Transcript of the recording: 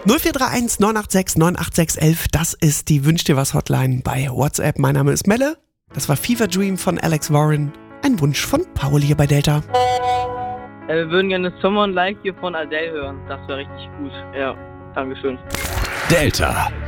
0431 986 98611, das ist die Wünsch dir was Hotline bei WhatsApp. Mein Name ist Melle. Das war Fever Dream von Alex Warren. Ein Wunsch von Paul hier bei Delta. Wir würden gerne Someone Like You von Adele hören. Das wäre richtig gut. Ja, Dankeschön. Delta.